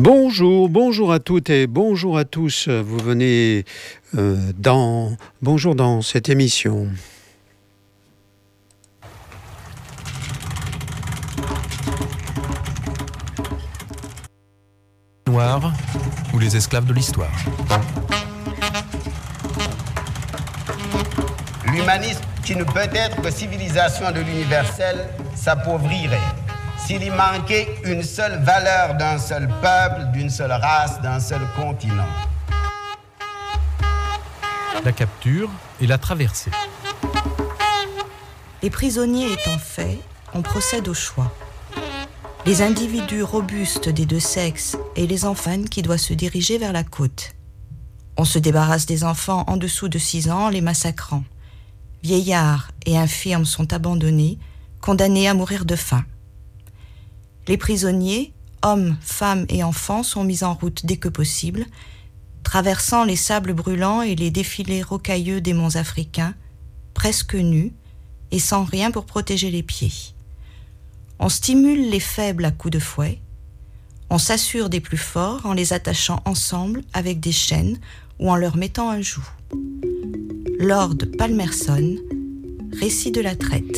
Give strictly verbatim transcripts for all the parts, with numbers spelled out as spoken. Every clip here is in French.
Bonjour, bonjour à toutes et bonjour à tous. Vous venez euh, dans bonjour dans cette émission. Noirs ou les esclaves de l'histoire. L'humanisme, qui ne peut être que civilisation de l'universel, s'appauvrirait s'il y manquait une seule valeur d'un seul peuple, d'une seule race, d'un seul continent. La capture et la traversée. Les prisonniers étant faits, on procède au choix. Les individus robustes des deux sexes et les enfants qui doivent se diriger vers la côte. On se débarrasse des enfants en dessous de six ans en les massacrant. Vieillards et infirmes sont abandonnés, condamnés à mourir de faim. Les prisonniers, hommes, femmes et enfants, sont mis en route dès que possible, traversant les sables brûlants et les défilés rocailleux des monts africains, presque nus et sans rien pour protéger les pieds. On stimule les faibles à coups de fouet, on s'assure des plus forts en les attachant ensemble avec des chaînes ou en leur mettant un joug. Lord Palmerston, récit de la traite.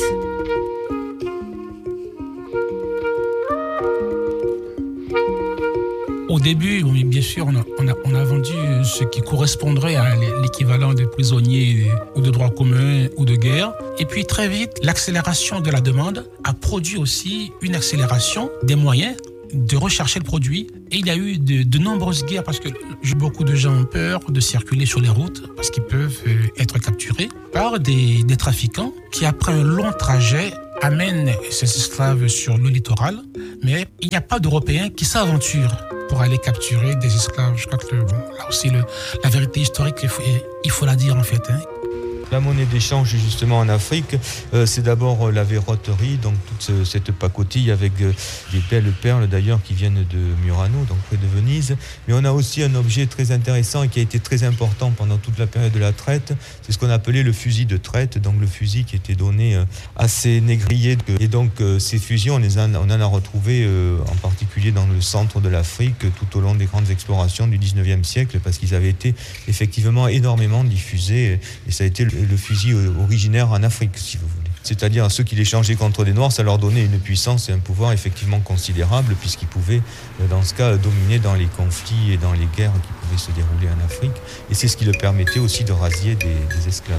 Au début, bien sûr, on a, on, a, on a vendu ce qui correspondrait à l'équivalent de prisonniers ou de droit commun ou de guerre. Et puis très vite, l'accélération de la demande a produit aussi une accélération des moyens de rechercher le produit. Et il y a eu de, de nombreuses guerres parce que beaucoup de gens ont peur de circuler sur les routes parce qu'ils peuvent être capturés par des, des trafiquants qui, après un long trajet, amènent ces esclaves sur le littoral. Mais il n'y a pas d'Européens qui s'aventurent pour aller capturer des esclaves. Je crois que bon, là aussi, le, la vérité historique, il faut, il faut la dire en fait. Hein. La monnaie d'échange justement en Afrique, euh, c'est d'abord la verroterie, donc toute ce, cette pacotille avec euh, des belles perles d'ailleurs qui viennent de Murano, donc près de Venise. Mais on a aussi un objet très intéressant et qui a été très important pendant toute la période de la traite, c'est ce qu'on appelait le fusil de traite, donc le fusil qui était donné euh, à ces négriers. Et donc euh, ces fusils, on, les a, on en a retrouvé euh, en particulier dans le centre de l'Afrique tout au long des grandes explorations du dix-neuvième siècle parce qu'ils avaient été effectivement énormément diffusés et ça a été le le fusil originaire en Afrique, si vous voulez. C'est-à-dire ceux qui l'échangeaient contre des Noirs, ça leur donnait une puissance et un pouvoir effectivement considérable, puisqu'ils pouvaient, dans ce cas, dominer dans les conflits et dans les guerres qui pouvaient se dérouler en Afrique. Et c'est ce qui leur permettait aussi de rasier des, des esclaves.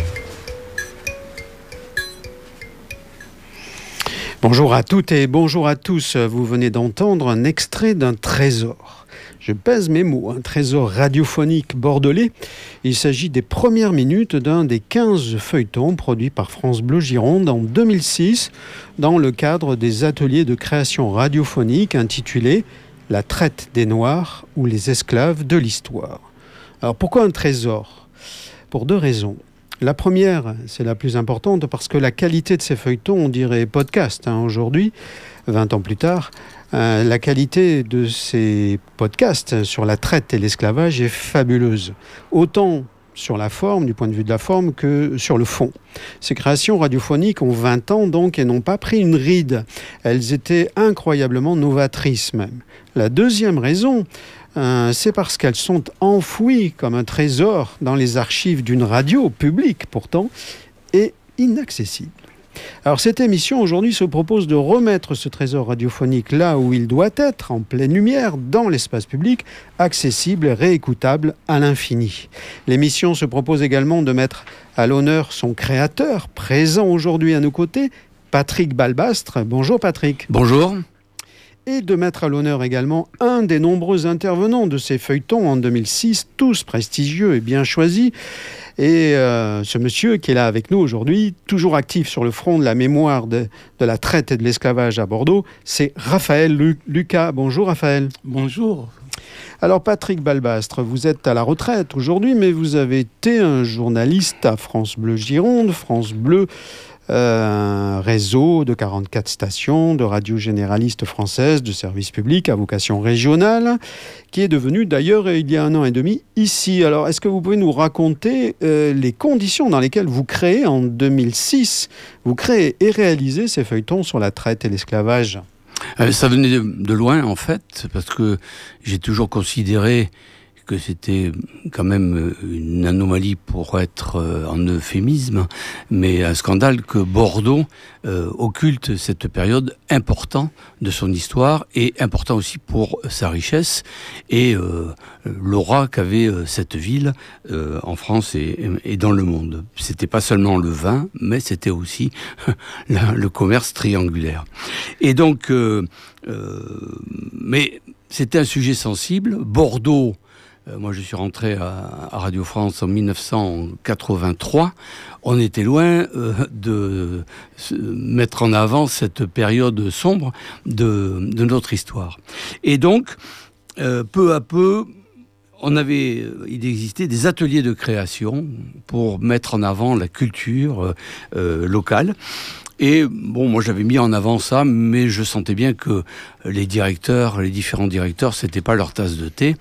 Bonjour à toutes et bonjour à tous. Vous venez d'entendre un extrait d'un trésor. Je pèse mes mots, un trésor radiophonique bordelais. Il s'agit des premières minutes d'un des quinze feuilletons produits par France Bleu Gironde en deux mille six dans le cadre des ateliers de création radiophonique intitulés « La traite des Noirs ou les esclaves de l'histoire ». Alors pourquoi un trésor ? Pour deux raisons. La première, c'est la plus importante parce que la qualité de ces feuilletons, on dirait podcast hein, aujourd'hui, vingt ans plus tard, euh, la qualité de ces podcasts sur la traite et l'esclavage est fabuleuse. Autant sur la forme, du point de vue de la forme, que sur le fond. Ces créations radiophoniques ont vingt ans donc et n'ont pas pris une ride. Elles étaient incroyablement novatrices même. La deuxième raison, Euh, c'est parce qu'elles sont enfouies comme un trésor dans les archives d'une radio publique pourtant et inaccessible. Alors cette émission aujourd'hui se propose de remettre ce trésor radiophonique là où il doit être, en pleine lumière, dans l'espace public, accessible et réécoutable à l'infini. L'émission se propose également de mettre à l'honneur son créateur, présent aujourd'hui à nos côtés, Patrick Balbastre. Bonjour Patrick. Bonjour. Et de mettre à l'honneur également un des nombreux intervenants de ces feuilletons en deux mille six, tous prestigieux et bien choisis. Et euh, ce monsieur qui est là avec nous aujourd'hui, toujours actif sur le front de la mémoire de, de la traite et de l'esclavage à Bordeaux, c'est Raphaël Lu- Lucas. Bonjour Raphaël. Bonjour. Alors Patrick Balbastre, vous êtes à la retraite aujourd'hui, mais vous avez été un journaliste à France Bleu Gironde, France Bleu, Euh, un réseau de quarante-quatre stations de radio généraliste française de service public à vocation régionale, qui est devenu d'ailleurs il y a un an et demi ici. Alors est-ce que vous pouvez nous raconter euh, les conditions dans lesquelles vous créez en deux mille six, vous créez et réalisez ces feuilletons sur la traite et l'esclavage ? Euh, ça venait de, de loin, en fait, parce que j'ai toujours considéré que c'était quand même une anomalie pour être un euphémisme, mais un scandale que Bordeaux euh, occulte cette période importante de son histoire et important aussi pour sa richesse et euh, l'aura qu'avait cette ville euh, en France et, et dans le monde. C'était pas seulement le vin, mais c'était aussi la, le commerce triangulaire. Et donc, euh, euh, mais c'était un sujet sensible. Bordeaux, moi, je suis rentré à, à Radio France en dix-neuf cent quatre-vingt-trois. On était loin euh, de mettre en avant cette période sombre de, de notre histoire. Et donc, euh, peu à peu, on avait, il existait des ateliers de création pour mettre en avant la culture euh, locale. Et bon, moi j'avais mis en avant ça, mais je sentais bien que les directeurs, les différents directeurs, c'était pas leur tasse de thé,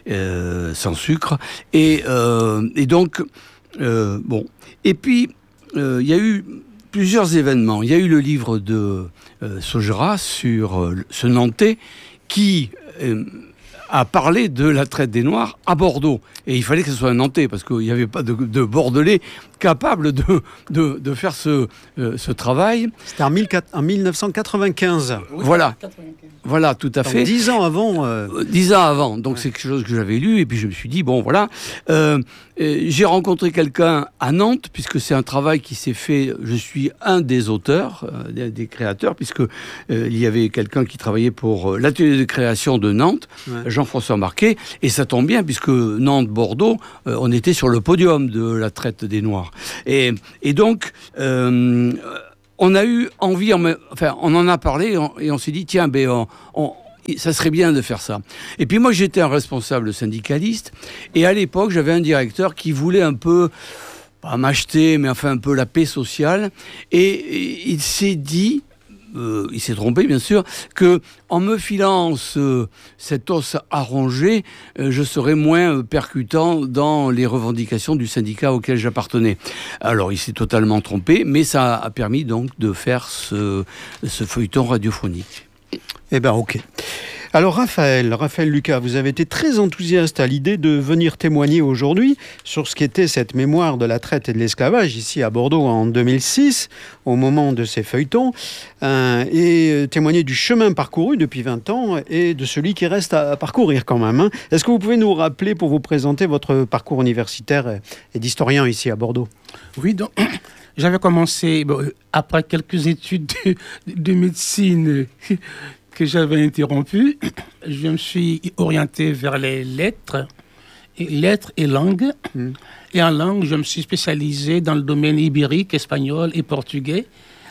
euh, sans sucre. Et, euh, et donc, euh, bon. Et puis, il euh, y a eu plusieurs événements. Il y a eu le livre de euh, Saugeras sur euh, ce Nantais qui euh, a parlé de la traite des Noirs à Bordeaux. Et il fallait que ce soit un Nantais, parce qu'il n'y avait pas de, de Bordelais capable de, de, de faire ce, euh, ce travail. C'était en, en dix-neuf cent quatre-vingt-quinze. Voilà. Voilà, tout à Donc, fait. Dix ans avant. Euh... Dix ans avant. Donc, ouais. C'est quelque chose que j'avais lu. Et puis, je me suis dit, bon, voilà. Euh, j'ai rencontré quelqu'un à Nantes, puisque c'est un travail qui s'est fait. Je suis un des auteurs, euh, des, des créateurs, puisque euh, il y avait quelqu'un qui travaillait pour euh, l'atelier de création de Nantes, ouais. Jean-François Marquet. Et ça tombe bien, puisque Nantes-Bordeaux, euh, on était sur le podium de la traite des Noirs. Et, et donc, euh, on a eu envie, enfin, on en a parlé et on, et on s'est dit, tiens, ben, on, on, ça serait bien de faire ça. Et puis moi, j'étais un responsable syndicaliste, et à l'époque, j'avais un directeur qui voulait un peu, pas m'acheter, mais enfin un peu la paix sociale, et, et il s'est dit, Euh, il s'est trompé bien sûr, que en me filant ce, cet os à ronger, euh, je serais moins percutant dans les revendications du syndicat auquel j'appartenais. Alors il s'est totalement trompé, mais ça a permis donc de faire ce, ce feuilleton radiophonique. Eh ben ok. Alors Raphaël, Raphaël Lucas, vous avez été très enthousiaste à l'idée de venir témoigner aujourd'hui sur ce qu'était cette mémoire de la traite et de l'esclavage ici à Bordeaux en deux mille six, au moment de ces feuilletons, euh, et témoigner du chemin parcouru depuis vingt ans et de celui qui reste à parcourir quand même. Hein. Est-ce que vous pouvez nous rappeler pour vous présenter votre parcours universitaire et d'historien ici à Bordeaux ? Oui, donc j'avais commencé, bon, après quelques études de, de médecine que j'avais interrompu, je me suis orienté vers les lettres, et lettres et langues. Mmh. Et en langue, je me suis spécialisé dans le domaine ibérique, espagnol et portugais.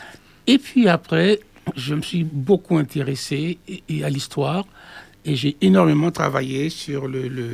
Et puis après, je me suis beaucoup intéressé et, et à l'histoire, et j'ai énormément travaillé sur le, le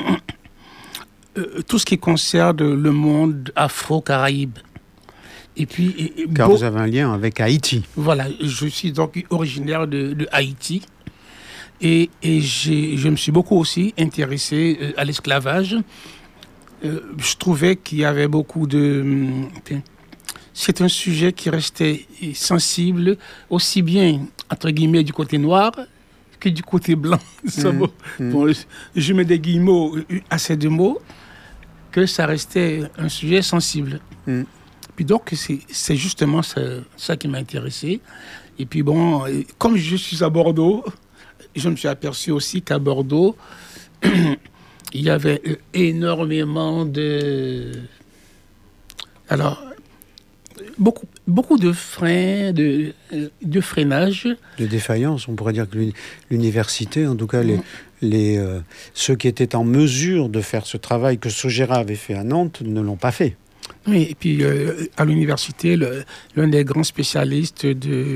euh, tout ce qui concerne le monde afro-caraïbe. Et puis, et, Car beau... vous avez un lien avec Haïti. Voilà, je suis donc originaire de, de Haïti et, et j'ai, je me suis beaucoup aussi intéressé euh, à l'esclavage. Euh, je trouvais qu'il y avait beaucoup de... Euh, c'est un sujet qui restait sensible, aussi bien, entre guillemets, du côté noir que du côté blanc. Mmh, bon, mmh. Bon, je mets des guillemots à ces deux mots, que ça restait un sujet sensible. Mmh. Puis donc, c'est, c'est justement ça, ça qui m'a intéressé. Et puis bon, comme je suis à Bordeaux, je me suis aperçu aussi qu'à Bordeaux, il y avait énormément de... Alors, beaucoup, beaucoup de freins, de, de freinage. De défaillance, on pourrait dire que l'université, en tout cas, les, les, euh, ceux qui étaient en mesure de faire ce travail que Saugeras avait fait à Nantes ne l'ont pas fait. Oui, et puis euh, à l'université, le, l'un des grands spécialistes de,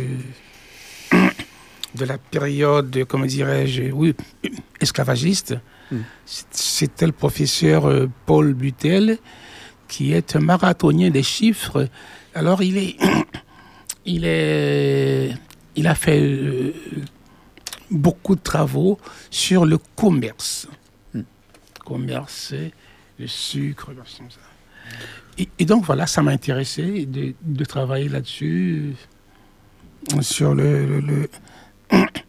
de la période, comment dirais-je, oui, esclavagiste, mm. c'était le professeur euh, Paul Butel, qui est un marathonien des chiffres. Alors, il est, il est, il a fait euh, beaucoup de travaux sur le commerce, mm. commerce, le sucre, comme ça. Et, et donc, voilà, ça m'a intéressé de, de travailler là-dessus, sur le, le, le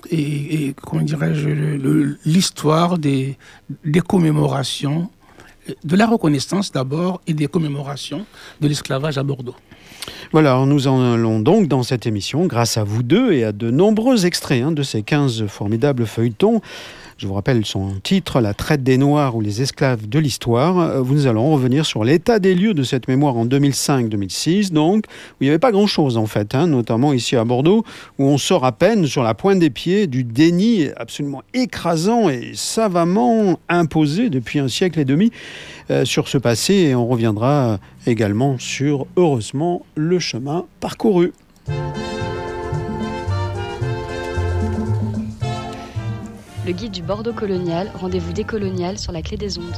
et, et comment dirais-je, le, le, l'histoire des, des commémorations, de la reconnaissance d'abord et des commémorations de l'esclavage à Bordeaux. Voilà, nous en allons donc dans cette émission grâce à vous deux et à de nombreux extraits hein, de ces quinze formidables feuilletons. Je vous rappelle son titre, La traite des Noirs ou les esclaves de l'histoire. Nous allons revenir sur l'état des lieux de cette mémoire en deux mille cinq deux mille six, donc, où il n'y avait pas grand-chose en fait, hein, notamment ici à Bordeaux, où on sort à peine sur la pointe des pieds du déni absolument écrasant et savamment imposé depuis un siècle et demi euh, sur ce passé. Et on reviendra également sur, heureusement, le chemin parcouru. Le guide du Bordeaux colonial, rendez-vous décolonial sur la clé des ondes.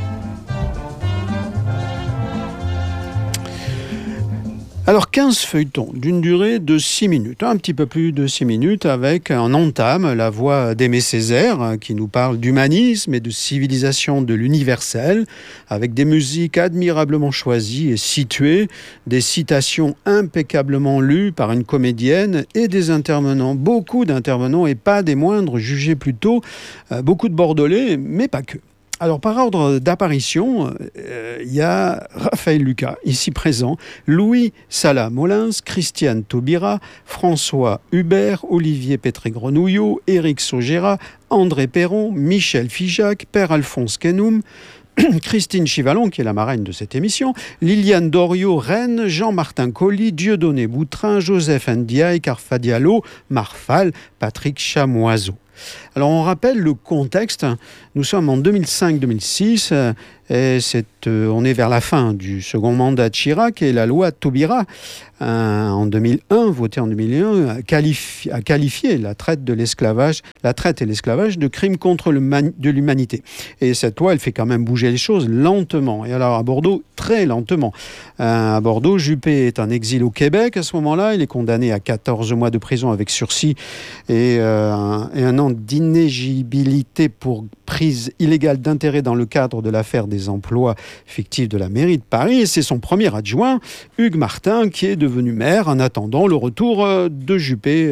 Alors quinze feuilletons d'une durée de six minutes, un petit peu plus de six minutes, avec en entame la voix d'Aimé Césaire qui nous parle d'humanisme et de civilisation de l'universel, avec des musiques admirablement choisies et situées, des citations impeccablement lues par une comédienne et des intervenants, beaucoup d'intervenants et pas des moindres, jugés plutôt, euh, beaucoup de Bordelais, mais pas que. Alors, par ordre d'apparition, il euh, y a Raphaël Lucas, ici présent, Louis Sala-Molins, Christiane Taubira, François Hubert, Olivier Pétré-Grenouillot, Éric Saugera, André Perron, Michel Figeac, Père Alphonse Kenoum, Christine Chivalon, qui est la marraine de cette émission, Liliane Doriot, Rennes, Jean-Martin Colli, Dieudonné Boutrin, Joseph Ndiaye, Carfa Diallo, Marfal, Patrick Chamoiseau. Alors on rappelle le contexte, nous sommes en deux mille cinq deux mille six et c'est, euh, on est vers la fin du second mandat de Chirac et la loi Taubira euh, en deux mille un, votée en deux mille un, a qualifié, a qualifié la traite de l'esclavage, la traite et l'esclavage de crimes contre le man- de l'humanité. Et cette loi, elle fait quand même bouger les choses lentement. Et alors à Bordeaux, très lentement. Euh, à Bordeaux, Juppé est en exil au Québec à ce moment-là. Il est condamné à quatorze mois de prison avec sursis et, euh, et un an d'inéligibilité pour prise illégale d'intérêt dans le cadre de l'affaire des emplois fictifs de la mairie de Paris. Et c'est son premier adjoint, Hugues Martin, qui est devenu maire en attendant le retour de Juppé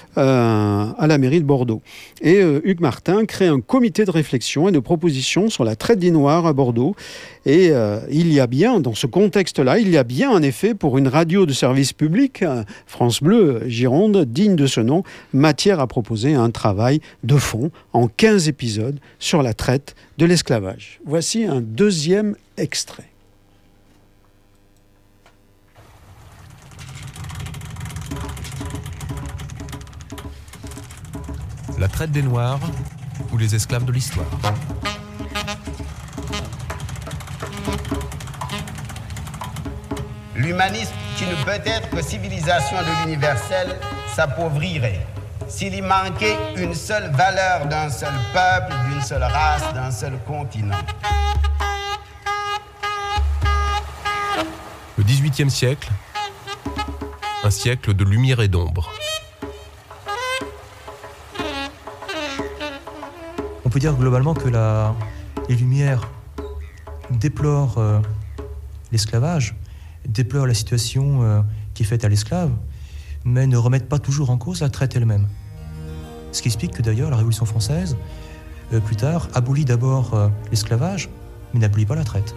euh, à la mairie de Bordeaux. Et euh, Hugues Martin crée un comité de réflexion et de proposition sur la traite des Noirs à Bordeaux. Et euh, il y a bien, dans ce contexte-là, il y a bien en effet pour une radio de service public, France Bleu Gironde, digne de ce nom, matière à proposer un travail de fond en quinze épisodes sur la traite de l'esclavage. Voici un deuxième extrait. La traite des Noirs ou les esclaves de l'histoire. L'humanisme qui ne peut être que civilisation de l'universel s'appauvrirait s'il y manquait une seule valeur d'un seul peuple, d'une seule race, d'un seul continent. Le dix-huitième siècle, un siècle de lumière et d'ombre. On peut dire globalement que la, les Lumières déplorent euh, l'esclavage, déplorent la situation euh, qui est faite à l'esclave, mais ne remettent pas toujours en cause la traite elle-même. Ce qui explique que d'ailleurs la Révolution française, euh, plus tard, abolit d'abord euh, l'esclavage, mais n'abolit pas la traite.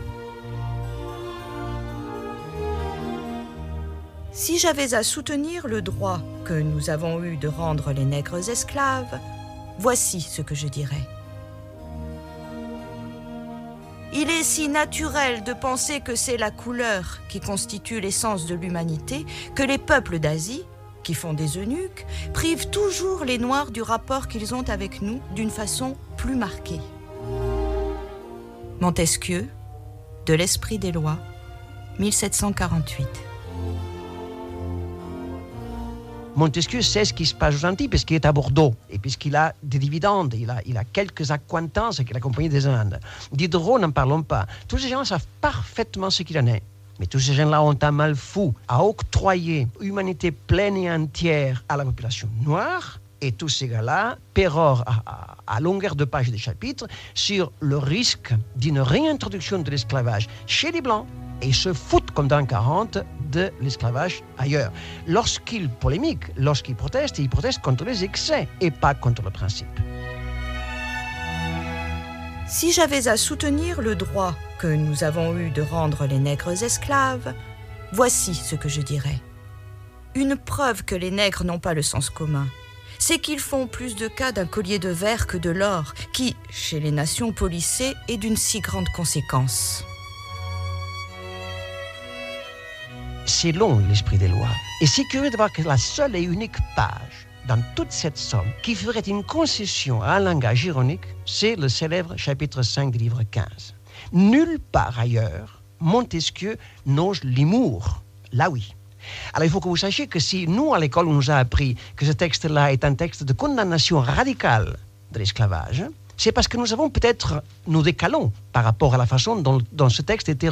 Si j'avais à soutenir le droit que nous avons eu de rendre les nègres esclaves, voici ce que je dirais. Il est si naturel de penser que c'est la couleur qui constitue l'essence de l'humanité que les peuples d'Asie, qui font des eunuques, privent toujours les Noirs du rapport qu'ils ont avec nous d'une façon plus marquée. Montesquieu, De l'esprit des lois, mille sept cent quarante-huit. Montesquieu sait ce qui se passe aux Antilles puisqu'il est à Bordeaux et puisqu'il a des dividendes, il a, il a quelques accointances avec la Compagnie des Indes. Diderot, n'en parlons pas. Tous ces gens savent parfaitement ce qu'il en est. Mais tous ces gens-là ont un mal fou à octroyer humanité pleine et entière à la population noire. Et tous ces gars-là pérorent à, à, à longueur de page des chapitres sur le risque d'une réintroduction de l'esclavage chez les Blancs et se foutent comme dans quarante de l'esclavage ailleurs. Lorsqu'ils polémiquent, lorsqu'ils protestent, ils protestent contre les excès et pas contre le principe. Si j'avais à soutenir le droit que nous avons eu de rendre les nègres esclaves, voici ce que je dirais. Une preuve que les nègres n'ont pas le sens commun, c'est qu'ils font plus de cas d'un collier de verre que de l'or, qui, chez les nations policées, est d'une si grande conséquence. C'est long, l'esprit des lois. Et c'est curieux de voir que la seule et unique page dans toute cette somme qui ferait une concession à un langage ironique, c'est le célèbre chapitre cinq du livre quinze. Nulle part ailleurs, Montesquieu n'ose l'humour. Là oui. Alors il faut que vous sachiez que si nous, à l'école, on nous a appris que ce texte-là est un texte de condamnation radicale de l'esclavage, c'est parce que nous avons peut-être, nous décalons par rapport à la façon dont, dont ce texte était